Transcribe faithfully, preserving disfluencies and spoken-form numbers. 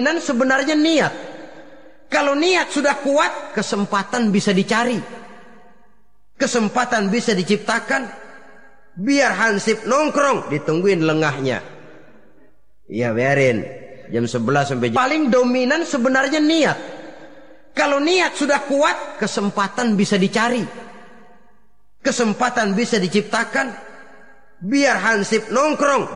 dominan sebenarnya niat. Kalau niat sudah kuat, kesempatan bisa dicari. Kesempatan bisa diciptakan. Biar Hansip nongkrong, ditungguin lengahnya. Iya, biarin. Jam sebelas sampai jam... Paling dominan sebenarnya niat. Kalau niat sudah kuat, kesempatan bisa dicari. Kesempatan bisa diciptakan. Biar Hansip nongkrong.